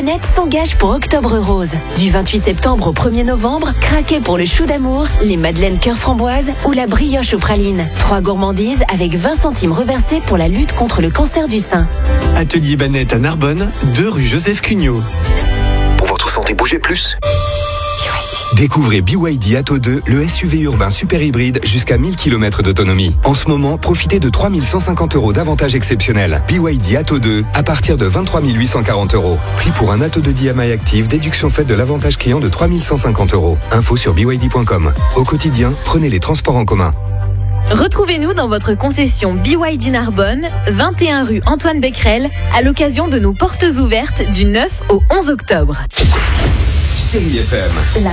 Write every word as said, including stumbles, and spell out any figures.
Banette s'engage pour Octobre Rose. Du vingt-huit septembre au premier novembre, craquez pour le chou d'amour, les madeleines cœur framboise ou la brioche aux pralines. Trois gourmandises avec vingt centimes reversés pour la lutte contre le cancer du sein. Atelier Banette à Narbonne, deux rue Joseph Cugnot. Pour votre santé, bougez plus. Découvrez B Y D Atto deux, le S U V urbain super hybride jusqu'à mille kilomètres d'autonomie. En ce moment, profitez de trois mille cent cinquante euros d'avantages exceptionnels. B Y D Atto deux à partir de vingt-trois mille huit cent quarante euros. Prix pour un Atto deux D M I actif, déduction faite de l'avantage client de trois mille cent cinquante euros. Info sur b y d point com. Au quotidien, prenez les transports en commun. Retrouvez-nous dans votre concession B Y D Narbonne, vingt et un rue Antoine Becquerel, à l'occasion de nos portes ouvertes du neuf au onze octobre. Chérie F M.